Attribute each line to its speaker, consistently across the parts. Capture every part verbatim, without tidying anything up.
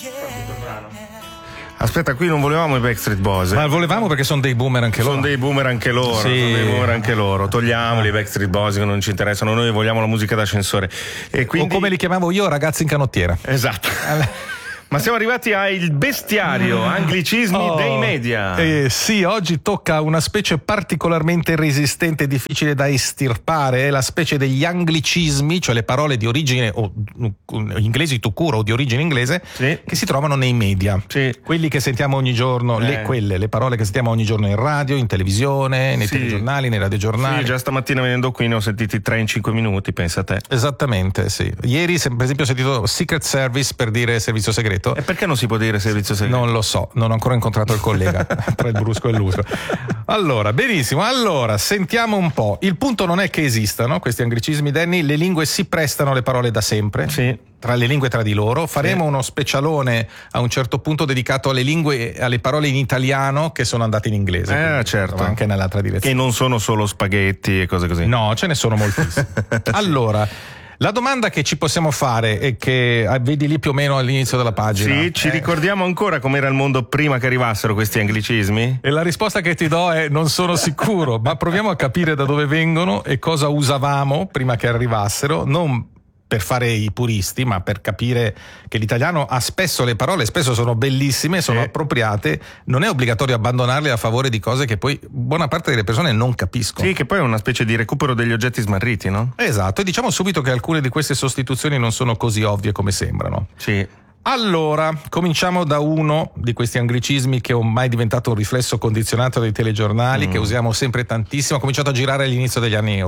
Speaker 1: Aspetta, qui non volevamo i Backstreet Boys.
Speaker 2: Ma volevamo perché sono dei boomer anche loro.
Speaker 1: Sono dei boomer anche loro.
Speaker 2: Sì.
Speaker 1: Sono dei boomer anche loro. Togliamoli i Backstreet Boys che non ci interessano. Noi vogliamo la musica d'ascensore. E quindi...
Speaker 2: O come li chiamavo io, ragazzi in canottiera.
Speaker 1: Esatto. Ma siamo arrivati al bestiario, anglicismi
Speaker 2: oh,
Speaker 1: dei media.
Speaker 2: Eh, sì, oggi tocca una specie particolarmente resistente e difficile da estirpare, è la specie degli anglicismi, cioè le parole di origine o inglesi to cure o di origine inglese,
Speaker 1: sì,
Speaker 2: che si trovano nei media.
Speaker 1: Sì.
Speaker 2: Quelli che sentiamo ogni giorno,
Speaker 1: eh.
Speaker 2: le, quelle, le parole che sentiamo ogni giorno in radio, in televisione, nei
Speaker 1: sì.
Speaker 2: telegiornali, nei radiogiornali.
Speaker 1: Sì, già stamattina venendo qui ne ho sentiti tre in cinque minuti, pensa a te.
Speaker 2: Esattamente, sì. Ieri, per esempio, ho sentito Secret Service per dire servizio segreto.
Speaker 1: E perché non si può dire servizio segreto?
Speaker 2: Non lo so, non ho ancora incontrato il collega tra il brusco e l'uso. Allora, benissimo, allora sentiamo un po'. Il punto non è che esistano questi anglicismi, Danny, le lingue si prestano alle parole da sempre.
Speaker 1: Sì.
Speaker 2: Tra le lingue tra di loro. Faremo
Speaker 1: sì.
Speaker 2: uno specialone a un certo punto dedicato alle lingue, alle parole in italiano che sono andate in inglese.
Speaker 1: Eh, certo.
Speaker 2: Anche nell'altra direzione.
Speaker 1: Che non sono solo spaghetti e cose così.
Speaker 2: No, ce ne sono moltissimi. Allora, la domanda che ci possiamo fare è che vedi lì più o meno all'inizio della pagina.
Speaker 1: Sì, ci
Speaker 2: eh.
Speaker 1: ricordiamo ancora com'era il mondo prima che arrivassero questi anglicismi?
Speaker 2: E la risposta che ti do è non sono sicuro, ma proviamo a capire da dove vengono e cosa usavamo prima che arrivassero, non per fare i puristi, ma per capire che l'italiano ha spesso le parole, spesso sono bellissime, sono
Speaker 1: sì.
Speaker 2: appropriate, non è obbligatorio abbandonarle a favore di cose che poi buona parte delle persone non capiscono.
Speaker 1: Sì, che poi è una specie di recupero degli oggetti smarriti, no?
Speaker 2: Esatto, e diciamo subito che alcune di queste sostituzioni non sono così ovvie come sembrano.
Speaker 1: Sì.
Speaker 2: Allora, cominciamo da uno di questi anglicismi che è ormai diventato un riflesso condizionato dai telegiornali, mm. che usiamo sempre tantissimo, ha cominciato a girare all'inizio degli anni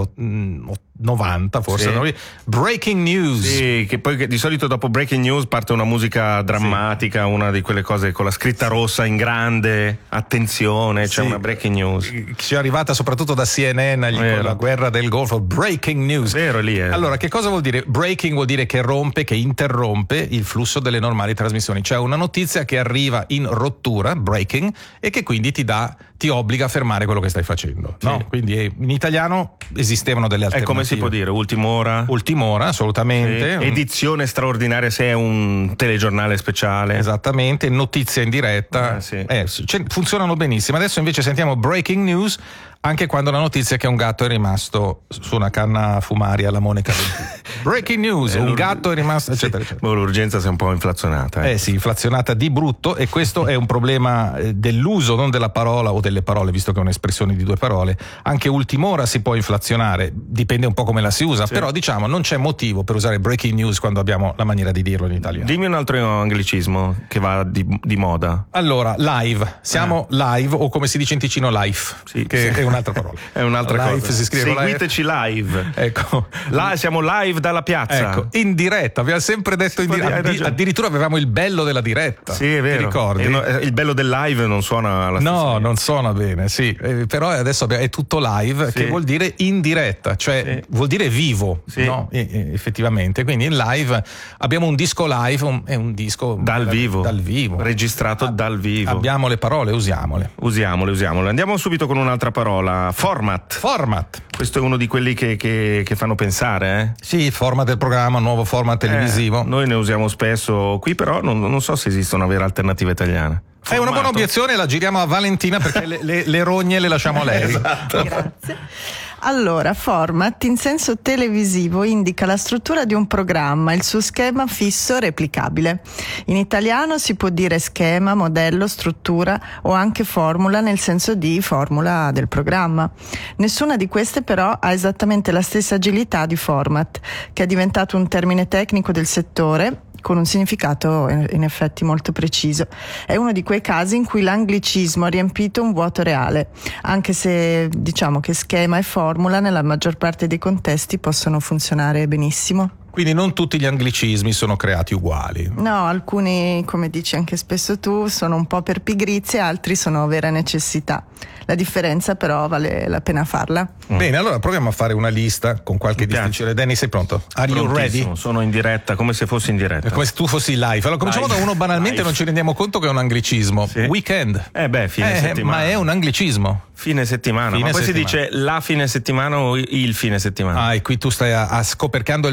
Speaker 2: novanta forse,
Speaker 1: sì.
Speaker 2: no? Breaking news.
Speaker 1: Sì, che poi che di solito dopo breaking news parte una musica drammatica, sì. una di quelle cose con la scritta rossa in grande, attenzione, c'è sì. una breaking news.
Speaker 2: Ci è arrivata soprattutto da C N N con la guerra del Golfo, breaking news.
Speaker 1: Vero, lì è.
Speaker 2: Allora, che cosa vuol dire? Breaking vuol dire che rompe, che interrompe il flusso delle normali trasmissioni, cioè una notizia che arriva in rottura, breaking, e che quindi ti dà, ti obbliga a fermare quello che stai facendo, sì. no? Quindi in italiano esistevano delle alternative.
Speaker 1: E come si può dire? Ultim'ora?
Speaker 2: Ultim'ora, assolutamente.
Speaker 1: Sì. Edizione straordinaria se è un telegiornale speciale.
Speaker 2: Esattamente, notizia in diretta.
Speaker 1: Eh, sì.
Speaker 2: eh, funzionano benissimo. Adesso invece sentiamo breaking news, anche quando la notizia è che un gatto è rimasto su una canna fumaria alla Monica breaking news, un gatto è rimasto eccetera, eccetera.
Speaker 1: Ma l'urgenza si è un po' inflazionata. Eh.
Speaker 2: eh sì, inflazionata di brutto, e questo è un problema dell'uso, non della parola o delle parole, visto che è un'espressione di due parole. Anche ultim'ora si può inflazionare, dipende un po' come la si usa, sì. però diciamo non c'è motivo per usare breaking news quando abbiamo la maniera di dirlo in italiano.
Speaker 1: Dimmi un altro anglicismo che va di, di moda.
Speaker 2: Allora, live, siamo ah. live, o come si dice in Ticino life,
Speaker 1: sì,
Speaker 2: che
Speaker 1: sì.
Speaker 2: è un'altra parola.
Speaker 1: È un'altra
Speaker 2: live,
Speaker 1: cosa.
Speaker 2: Si scrive
Speaker 1: Seguiteci live.
Speaker 2: Ecco.
Speaker 1: Là siamo live dalla piazza.
Speaker 2: Ecco, in diretta, abbiamo sempre detto in diretta. Addi- addirittura avevamo il bello della diretta.
Speaker 1: Sì, è vero.
Speaker 2: Ti ricordi?
Speaker 1: No, il bello del live non suona la stessa.
Speaker 2: No, non suona bene, sì. Eh, però adesso è tutto live, sì. che vuol dire in diretta, cioè sì. vuol dire vivo,
Speaker 1: sì.
Speaker 2: no? E, e, effettivamente. Quindi in live abbiamo un disco live, un, è un disco
Speaker 1: dal vivo.
Speaker 2: Dal vivo.
Speaker 1: Registrato ah, dal vivo.
Speaker 2: Abbiamo le parole, usiamole.
Speaker 1: Usiamole, usiamole. Andiamo subito con un'altra parola. Format.
Speaker 2: Format.
Speaker 1: Questo è uno di quelli che, che, che fanno pensare, eh?
Speaker 2: Sì, format del programma, nuovo format televisivo.
Speaker 1: Eh, noi ne usiamo spesso qui, però non, non so se esiste una vera alternativa italiana.
Speaker 2: È una buona obiezione, la giriamo a Valentina perché le, le, le rogne le lasciamo a lei.
Speaker 3: Esatto. Grazie. Allora, format in senso televisivo indica la struttura di un programma, il suo schema fisso replicabile. In italiano si può dire schema, modello, struttura o anche formula nel senso di formula del programma. Nessuna di queste però ha esattamente la stessa agilità di format, che è diventato un termine tecnico del settore con un significato in effetti molto preciso. È uno di quei casi in cui l'anglicismo ha riempito un vuoto reale, anche se diciamo che schema e formula nella maggior parte dei contesti possono funzionare benissimo.
Speaker 2: Quindi non tutti gli anglicismi sono creati uguali.
Speaker 3: No, alcuni, come dici anche spesso tu, sono un po' per pigrizia, altri sono vera necessità. La differenza però vale la pena farla.
Speaker 2: Mm. Bene, allora proviamo a fare una lista con qualche distinzione. Danny, sei pronto? Are you ready?
Speaker 1: Sono in diretta, come se fossi in diretta.
Speaker 2: Come se tu fossi live. Allora cominciamo live. Da uno banalmente, live. Non ci rendiamo conto che è un anglicismo. Sì. Weekend.
Speaker 1: Eh beh, fine
Speaker 2: eh,
Speaker 1: settimana.
Speaker 2: Ma è un anglicismo.
Speaker 1: Fine settimana, fine ma poi settimana. Si dice la fine settimana o il fine settimana.
Speaker 2: Ah, e qui tu stai a, a scoperchiando il vaso di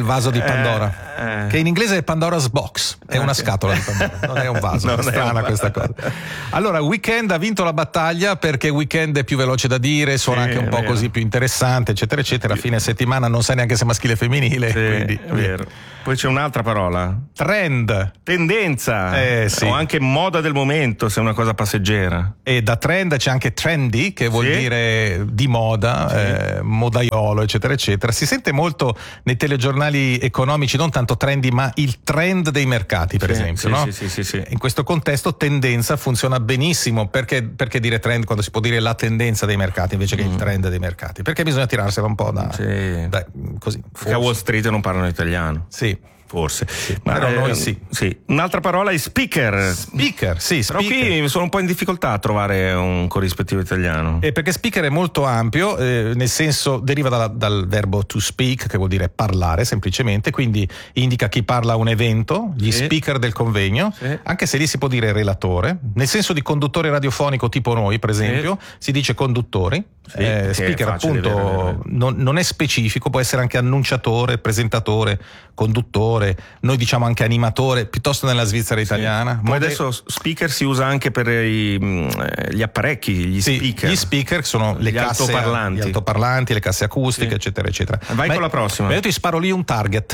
Speaker 2: Pandora,
Speaker 1: eh, eh.
Speaker 2: che in inglese è Pandora's Box, è una scatola di Pandora, non è un vaso,
Speaker 1: Non
Speaker 2: è
Speaker 1: è
Speaker 2: strana
Speaker 1: un
Speaker 2: questa cosa. Allora, Weekend ha vinto la battaglia perché Weekend è più veloce da dire, suona
Speaker 1: Sì,
Speaker 2: anche un po'
Speaker 1: è vero.
Speaker 2: così più interessante, eccetera, eccetera. A fine settimana non sai neanche se maschile o femminile,
Speaker 1: Sì,
Speaker 2: quindi
Speaker 1: è vero. Poi c'è un'altra parola.
Speaker 2: trend.
Speaker 1: Tendenza.
Speaker 2: Eh, sì.
Speaker 1: O anche moda del momento, se è una cosa passeggera.
Speaker 2: E da trend c'è anche trendy, che vuol
Speaker 1: Sì.
Speaker 2: dire di moda,
Speaker 1: Sì.
Speaker 2: eh, modaiolo, eccetera, eccetera. Si sente molto nei telegiornali economici, non tanto trendy, ma il trend dei mercati, per
Speaker 1: Sì,
Speaker 2: esempio.
Speaker 1: sì,
Speaker 2: no?
Speaker 1: sì, sì, sì, sì.
Speaker 2: In questo contesto tendenza funziona benissimo. Perché, perché dire trend quando si può dire la tendenza dei mercati invece che il trend dei mercati? Perché bisogna tirarsela un po' da...
Speaker 1: Sì.
Speaker 2: da così.
Speaker 1: Perché a Wall Street non parlano italiano.
Speaker 2: Sì.
Speaker 1: Forse.
Speaker 2: Però
Speaker 1: eh,
Speaker 2: noi sì.
Speaker 1: sì. Un'altra parola è speaker.
Speaker 2: Speaker, sì,
Speaker 1: Però
Speaker 2: speaker.
Speaker 1: qui sono un po' in difficoltà a trovare un corrispettivo italiano.
Speaker 2: Eh, perché speaker è molto ampio, eh, nel senso deriva dalla- dal verbo to speak, che vuol dire parlare semplicemente, quindi indica chi parla a un evento, gli
Speaker 1: Sì.
Speaker 2: speaker del convegno,
Speaker 1: Sì.
Speaker 2: anche se lì si può dire relatore, nel senso di conduttore radiofonico tipo noi, per esempio, si dice conduttori.
Speaker 1: Sì, che è
Speaker 2: speaker
Speaker 1: facile,
Speaker 2: appunto
Speaker 1: vero, vero, vero.
Speaker 2: Non, non è specifico, può essere anche annunciatore, presentatore, conduttore, noi diciamo anche animatore, piuttosto nella Svizzera italiana.
Speaker 1: Poi
Speaker 2: Mode-
Speaker 1: adesso speaker si usa anche per i, mh, gli apparecchi, gli
Speaker 2: Sì,
Speaker 1: speaker.
Speaker 2: gli speaker sono le
Speaker 1: Gli
Speaker 2: casse,
Speaker 1: altoparlanti.
Speaker 2: gli altoparlanti, le casse acustiche,
Speaker 1: Sì.
Speaker 2: eccetera, eccetera.
Speaker 1: Vai
Speaker 2: Ma-
Speaker 1: con la prossima.
Speaker 2: ma io ti sparo lì un target.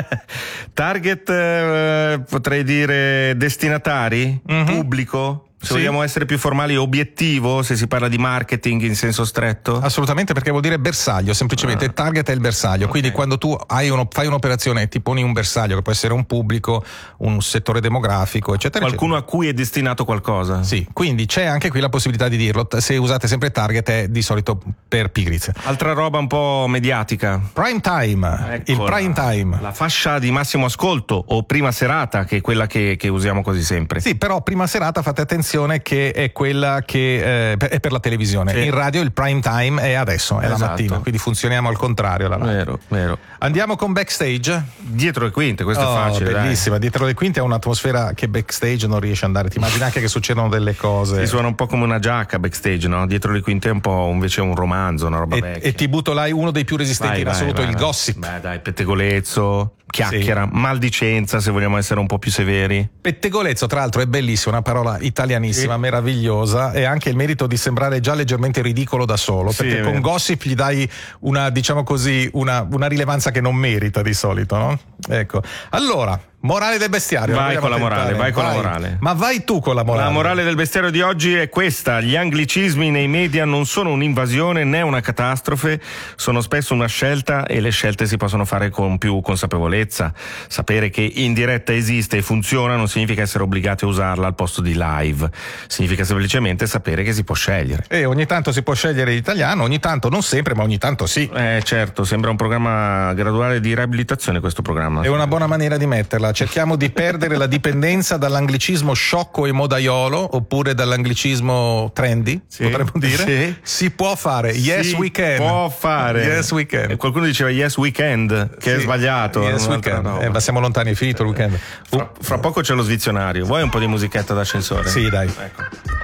Speaker 1: Target, eh, potrei dire destinatari,
Speaker 2: Mhm.
Speaker 1: pubblico. Se
Speaker 2: Sì.
Speaker 1: vogliamo essere più formali, obiettivo, se si parla di marketing in senso stretto.
Speaker 2: Assolutamente, perché vuol dire bersaglio, semplicemente
Speaker 1: Ah.
Speaker 2: il target è il bersaglio. Quindi
Speaker 1: Ok.
Speaker 2: quando tu hai uno, fai un'operazione e ti poni un bersaglio, che può essere un pubblico, un settore demografico, eccetera,
Speaker 1: Qualcuno
Speaker 2: eccetera.
Speaker 1: a cui è destinato qualcosa.
Speaker 2: Sì, quindi c'è anche qui la possibilità di dirlo. Se usate sempre target è di solito per pigrizia.
Speaker 1: Altra roba un po' mediatica.
Speaker 2: Prime time, il
Speaker 1: Eccola.
Speaker 2: prime time.
Speaker 1: La fascia di massimo ascolto o prima serata, che è quella che, che usiamo quasi sempre.
Speaker 2: Sì, però prima serata fate attenzione che è quella che eh, è per la televisione.
Speaker 1: Sì.
Speaker 2: In radio il prime time è adesso, è la
Speaker 1: Esatto.
Speaker 2: mattina, quindi funzioniamo al contrario. alla radio.
Speaker 1: Vero, vero.
Speaker 2: Andiamo con backstage.
Speaker 1: Dietro le quinte, questo
Speaker 2: Oh,
Speaker 1: è facile. dai.
Speaker 2: bellissima. Dietro le quinte è un'atmosfera che backstage non riesce ad andare. Ti immagini anche che succedono delle cose.
Speaker 1: Si suona un po' come una giacca backstage, no? Dietro le quinte è un po' invece un romanzo, una roba
Speaker 2: E,
Speaker 1: vecchia.
Speaker 2: e ti butto là uno dei più resistenti
Speaker 1: Vai,
Speaker 2: in
Speaker 1: vai,
Speaker 2: assoluto,
Speaker 1: vai,
Speaker 2: il
Speaker 1: vai.
Speaker 2: gossip.
Speaker 1: Beh, dai, pettegolezzo, chiacchiera, maldicenza, se vogliamo essere un po' più severi.
Speaker 2: Pettegolezzo, tra l'altro, è bellissimo, una parola italianissima,
Speaker 1: Sì.
Speaker 2: meravigliosa, e anche il merito di sembrare già leggermente ridicolo da solo,
Speaker 1: Sì,
Speaker 2: perché
Speaker 1: è
Speaker 2: con
Speaker 1: vero.
Speaker 2: gossip gli dai una, diciamo così, una, una rilevanza che non merita di solito, no? Ecco. Allora, morale del bestiario.
Speaker 1: Vai
Speaker 2: la
Speaker 1: con la
Speaker 2: vogliamo
Speaker 1: morale,
Speaker 2: tentare?
Speaker 1: vai con la morale.
Speaker 2: Ma vai tu con la morale.
Speaker 1: La morale del bestiario di oggi è questa: gli anglicismi nei media non sono un'invasione né una catastrofe, sono spesso una scelta e le scelte si possono fare con più consapevolezza. Sapere che in diretta esiste e funziona non significa essere obbligati a usarla al posto di live, significa semplicemente sapere che si può scegliere.
Speaker 2: E ogni tanto si può scegliere l'italiano, ogni tanto, non sempre, ma ogni tanto sì.
Speaker 1: Eh certo, sembra un programma graduale di riabilitazione questo programma.
Speaker 2: È una buona maniera di metterla. Cerchiamo di perdere la dipendenza dall'anglicismo sciocco e modaiolo, oppure dall'anglicismo trendy,
Speaker 1: Sì,
Speaker 2: potremmo dire.
Speaker 1: sì.
Speaker 2: Si può fare. Yes,
Speaker 1: Si
Speaker 2: we can.
Speaker 1: può fare.
Speaker 2: Yes, we can.
Speaker 1: E qualcuno diceva yes weekend, che
Speaker 2: Sì.
Speaker 1: è sbagliato.
Speaker 2: Yes, we
Speaker 1: un'altra
Speaker 2: can.
Speaker 1: roba.
Speaker 2: Eh, ma siamo lontani, è finito il weekend.
Speaker 1: Fra, fra poco c'è lo svizionario. Vuoi un po' di musichetta d'ascensore?
Speaker 2: Sì, dai.
Speaker 1: Ecco.